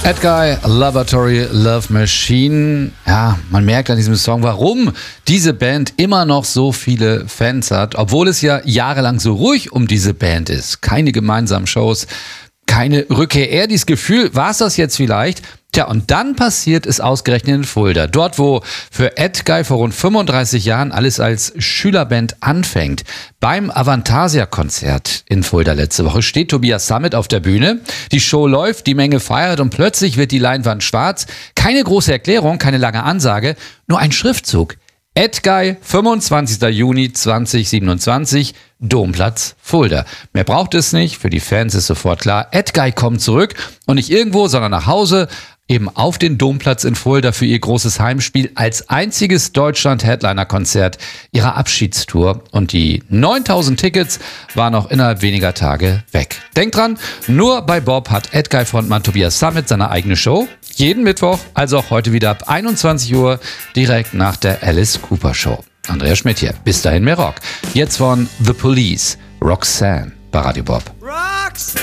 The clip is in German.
Edguy, Laboratory Love Machine. Ja, man merkt an diesem Song, warum diese Band immer noch so viele Fans hat, obwohl es ja jahrelang so ruhig um diese Band ist. Keine gemeinsamen Shows, keine Rückkehr. Eher dieses Gefühl, war es das jetzt vielleicht? Tja, und dann passiert es ausgerechnet in Fulda. Dort, wo für Edguy vor rund 35 Jahren alles als Schülerband anfängt. Beim Avantasia-Konzert in Fulda letzte Woche steht Tobias Sammet auf der Bühne. Die Show läuft, die Menge feiert und plötzlich wird die Leinwand schwarz. Keine große Erklärung, keine lange Ansage, nur ein Schriftzug. Edguy, 25. Juni 2027, Domplatz Fulda. Mehr braucht es nicht, für die Fans ist sofort klar, Edguy kommt zurück und nicht irgendwo, sondern nach Hause, eben auf den Domplatz in Fulda für ihr großes Heimspiel als einziges Deutschland-Headliner-Konzert ihrer Abschiedstour. Und die 9000 Tickets waren noch innerhalb weniger Tage weg. Denkt dran, nur bei Bob hat Edguy-Frontmann Tobias Sammet seine eigene Show. Jeden Mittwoch, also auch heute wieder ab 21 Uhr, direkt nach der Alice Cooper Show. Andreas Schmidt hier. Bis dahin mehr Rock. Jetzt von The Police, Roxanne bei Radio Bob. Roxanne.